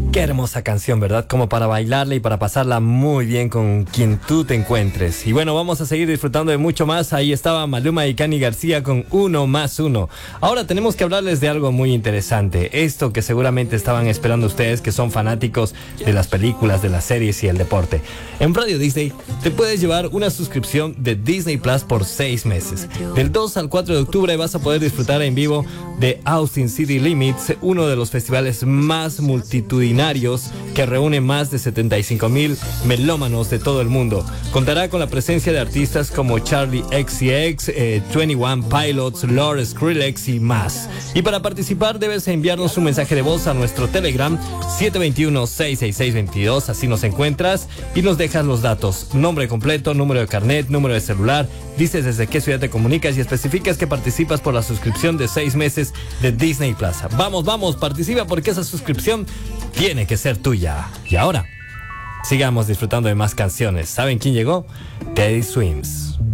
Qué hermosa canción, ¿verdad? Como para bailarla y para pasarla muy bien con quien tú te encuentres. Y bueno, vamos a seguir disfrutando de mucho más. Ahí estaba Maluma y Cani García con Uno más Uno. Ahora tenemos que hablarles de algo muy interesante. Esto que seguramente estaban esperando ustedes, que son fanáticos de las películas, de las series y el deporte. En Radio Disney te puedes llevar una suscripción de Disney Plus por 6 meses. Del 2 al 4 de octubre vas a poder disfrutar en vivo de Austin City Limits, uno de los festivales más multitudinarios que reúne más de 75,000 melómanos de todo el mundo. Contará con la presencia de artistas como Charlie XCX, 21 Pilots, Lord Skrillex y más. Y para participar debes enviarnos un mensaje de voz a nuestro Telegram 721-666-22, así nos encuentras y nos dejas los datos: nombre completo, número de carnet, número de celular, dices desde qué ciudad te comunicas y especificas que participas por la suscripción de 6 meses de Disney Plus. Vamos, participa porque esa suscripción tiene que ser tuya. Y ahora, sigamos disfrutando de más canciones. ¿Saben quién llegó? Teddy Swims.